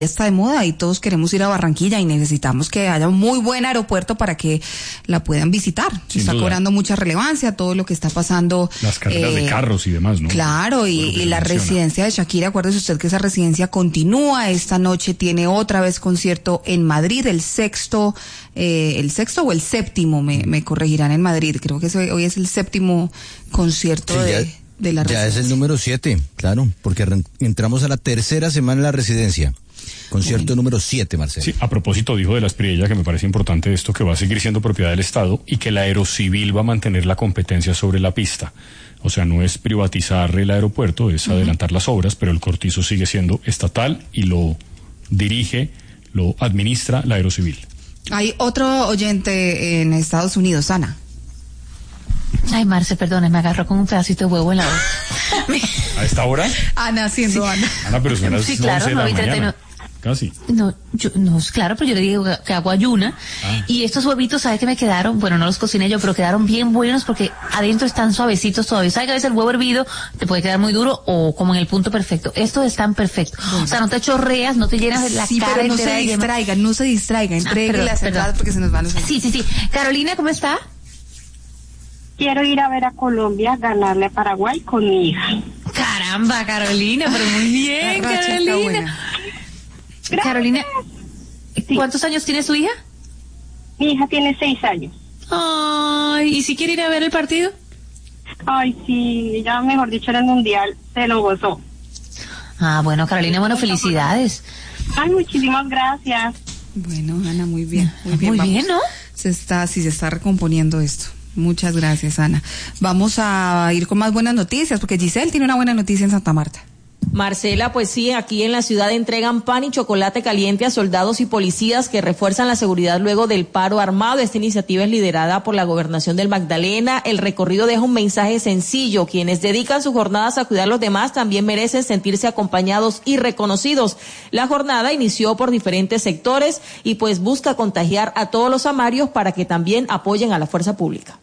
está de moda y todos queremos ir a Barranquilla y necesitamos que haya un muy buen aeropuerto para que la puedan visitar. Está cobrando mucha relevancia todo lo que está pasando. Las carreras de carros y demás, ¿no? Claro, y la residencia de Shakira, acuérdese usted que esa residencia continúa. Esta noche tiene otra vez concierto en Madrid, el sexto o el séptimo, me corregirán, en Madrid. Creo que hoy es el séptimo concierto de la residencia. Ya es el número 7, claro, porque entramos a la tercera semana en la residencia. Concierto número 7, Marcelo. Sí, a propósito dijo de la Espriella, que me parece importante esto, que va a seguir siendo propiedad del Estado y que la Aerocivil va a mantener la competencia sobre la pista. O sea, no es privatizar el aeropuerto, es adelantar las obras, pero el cortizo sigue siendo estatal y lo dirige, lo administra la Aerocivil. Hay otro oyente en Estados Unidos, Ana. Ay, Marce, perdone, me agarró con un pedacito de huevo en la boca. ¿A esta hora? Ana, siendo sí. Ana. Ana, pero suena sí, claro, 11 de la mañana. Casi. No, claro, pero yo le digo que hago ayuna. Y estos huevitos, ¿sabe qué me quedaron? Bueno, no los cociné yo, pero quedaron bien buenos porque adentro están suavecitos todavía. ¿Sabe que a veces el huevo hervido te puede quedar muy duro o como en el punto perfecto? Estos están perfectos. O sea, no te chorreas, no te llenas de la cara. Pero no se distraiga, entregue las entradas porque se nos van los... Sí. Carolina, ¿cómo está? Quiero ir a ver a Colombia, ganarle a Paraguay con mi hija. Caramba, Carolina, pero muy bien, Carolina. Gracias. Carolina, ¿cuántos años tiene su hija? Mi hija tiene 6 años. Ay, ¿y si quiere ir a ver el partido? Ay, sí, ya mejor dicho en el Mundial se lo gozó. Ah, bueno, Carolina, bueno, felicidades. Ay, muchísimas gracias. Bueno, Ana, muy bien. Muy bien, ¿no? Se está recomponiendo esto. Muchas gracias, Ana. Vamos a ir con más buenas noticias, porque Giselle tiene una buena noticia en Santa Marta. Marcela, pues sí, aquí en la ciudad entregan pan y chocolate caliente a soldados y policías que refuerzan la seguridad luego del paro armado. Esta iniciativa es liderada por la Gobernación del Magdalena. El recorrido deja un mensaje sencillo. Quienes dedican sus jornadas a cuidar a los demás también merecen sentirse acompañados y reconocidos. La jornada inició por diferentes sectores y pues busca contagiar a todos los samarios para que también apoyen a la fuerza pública.